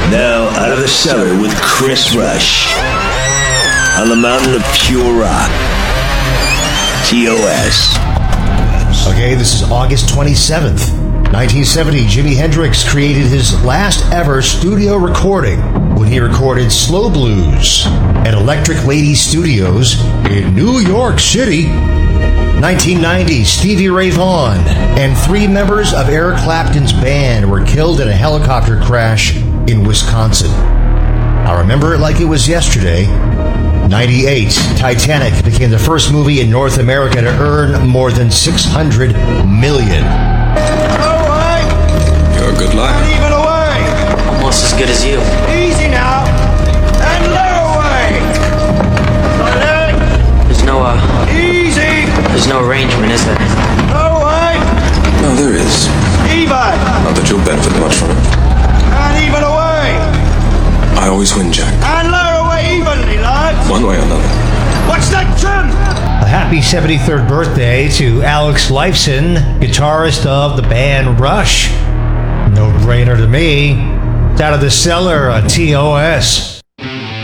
Now, out of the cellar with Chris Rush. On the mountain of pure rock. TOS. Okay, this is August 27th. 1970, Jimi Hendrix created his last ever studio recording when he recorded Slow Blues at Electric Lady Studios in New York City. 1990, Stevie Ray Vaughan and 3 members of Eric Clapton's band were killed in a helicopter crash in Wisconsin. I remember it like it was yesterday. 98, Titanic became the first movie in North America to earn more than $600 million. Away! You're a good liar. And even away! Almost as good as you. Easy now! And low away! There's no, Easy! there's no arrangement, is there? Low away! No, there is. Even! Not that you'll benefit much from it. And even away! I always win, Jack. And low away evenly, lads! One way or another. What's that, Jim? A happy 73rd birthday to Alex Lifeson, guitarist of the band Rush. No brainer to me. It's Out of the Cellar on TOS.